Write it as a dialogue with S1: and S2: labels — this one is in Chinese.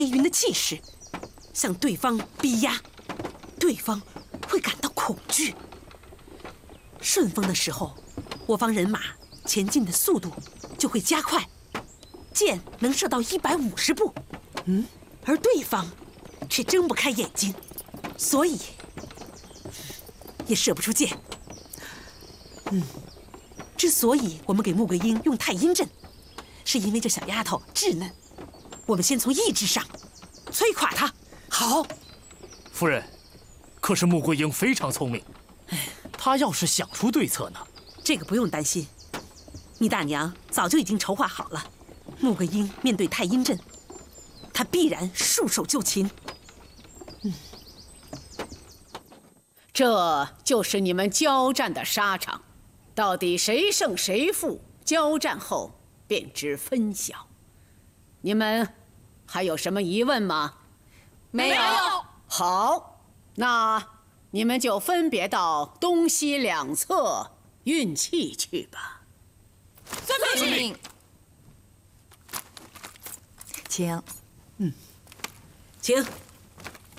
S1: 云的气势，向对方逼压，对方会感到恐惧。顺风的时候，我方人马前进的速度就会加快，箭能射到150步，而对方却睁不开眼睛，所以也射不出箭。之所以我们给穆桂英用太阴阵，是因为这小丫头稚嫩，我们先从意志上摧垮她。好，
S2: 夫人，可是穆桂英非常聪明，她要是想出对策呢？
S1: 这个不用担心，你大娘早就已经筹划好了。穆桂英面对太阴阵，她必然束手就擒。
S3: 这就是你们交战的沙场，到底谁胜谁负，交战后便知分晓。你们还有什么疑问吗？
S4: 没有。
S3: 好，那你们就分别到东西两侧运气去吧。
S4: 遵命。
S5: 请。
S1: 请。